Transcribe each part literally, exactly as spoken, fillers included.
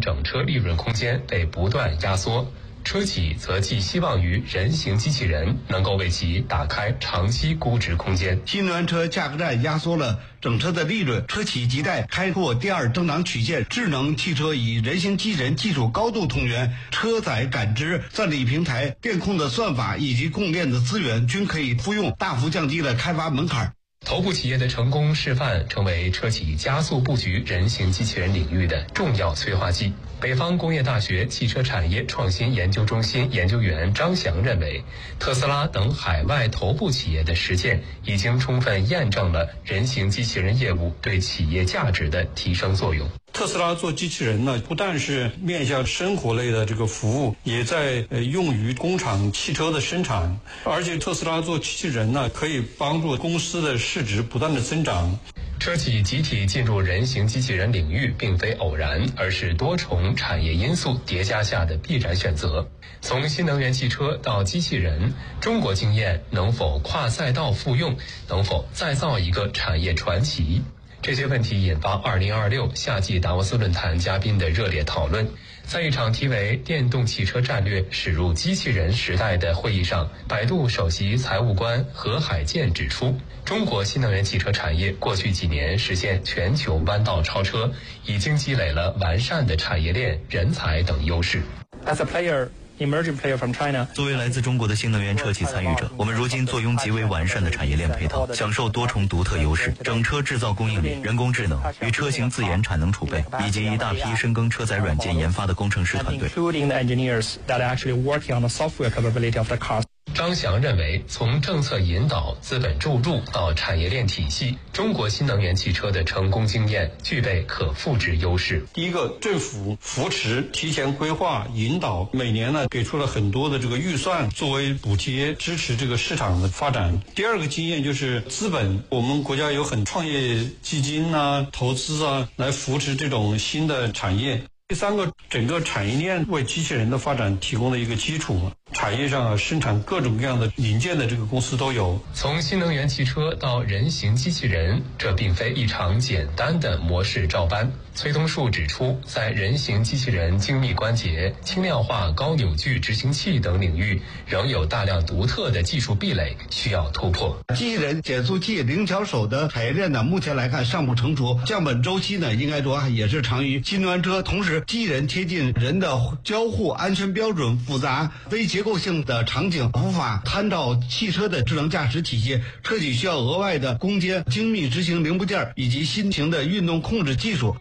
整车利润空间被不断压缩。车企则寄希望于人形机器人能够为其打开长期估值空间。 新能源车价格战压缩了整车的利润，车企亟待开拓第二增长曲线。智能汽车与人形机器人技术高度同源，车载感知、算力平台、电控的算法以及供应链的资源均可以复用，大幅降低了开发门槛。 头部企业的成功示范，成为车企加速布局人形机器人领域的重要催化剂。北方工业大学汽车产业创新研究中心研究员张翔认为，特斯拉等海外头部企业的实践已经充分验证了人形机器人业务对企业价值的提升作用。 特斯拉做机器人呢，不但是面向生活类的这个服务，也在呃用于工厂汽车的生产，而且特斯拉做机器人呢，可以帮助公司的市值不断的增长。 车企集体进入人形机器人领域并非偶然，而是多重产业因素叠加下的必然选择。从新能源汽车到机器人，中国经验能否跨赛道复用，能否再造一个产业传奇？这些问题引发二零二六夏季达沃斯论坛嘉宾的热烈讨论。在一场题为“电动汽车战略驶入机器人时代”的会议上，百度首席财务官何海建指出，中国新能源汽车产业过去几年实现全球弯道超车，已经积累了完善的产业链、人才等优势。 As a player,Emerging player from China. 作为来自中国的新能源车企参与者，我们如今坐拥极为完善的产业链配套，享受多重独特优势，整车制造供应链、人工智能与车型自研产能储备，以及一大批深耕车载软件研发的工程师团队。 Including the engineers that are actually working on the software capability of the cars. 张翔认为，从政策引导、资本注入到产业链体系，中国新能源汽车的成功经验具备可复制优势。 第一个，政府扶持、提前规划、引导，每年呢给出了很多的这个预算作为补贴，支持这个市场的发展。第二个经验就是资本，我们国家有很创业基金啊、投资啊，来扶持这种新的产业。第三个，整个产业链为机器人的发展提供了一个基础。产业上啊，生产各种各样的零件的这个公司都有。 从新能源汽车到人形机器人，这并非一场简单的模式照搬。崔东树指出，在人形机器人精密关节、轻量化高扭矩执行器等领域，仍有大量独特的技术壁垒需要突破。 机器人、减速器、灵巧手的产业链呢，目前来看尚不成熟，降本周期呢，应该说也是长于新能源车。同时，机器人贴近人的交互安全标准复杂、非结构性的场景无法参照汽车的智能驾驶体系，车企需要额外的攻坚精密执行零部件以及新型的运动控制技术。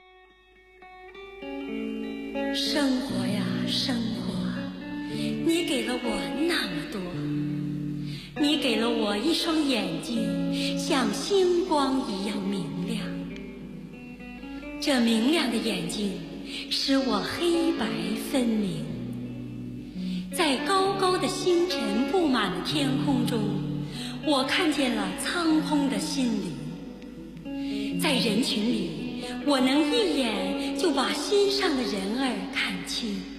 生活呀生活，你给了我那么多，你给了我一双眼睛，像星光一样明亮。这明亮的眼睛使我黑白分明，在高高的星辰布满的天空中，我看见了苍空的心灵。在人群里，我能一眼就把心上的人儿看清。